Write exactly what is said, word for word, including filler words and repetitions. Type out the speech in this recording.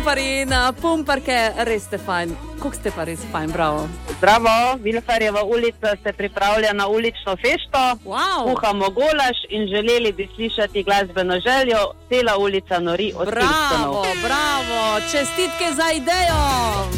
pumpari in uh, pumparke, res ste fajn. Kako ste pa res fajn, bravo. Zdravo, Vilfarjeva ulica se pripravlja na ulično fešto. Wow. Kuhamo golaž in želeli bi slišati glasbeno željo. Cela ulica nori od Bravo, Pilstonov. bravo, čestitke za idejo.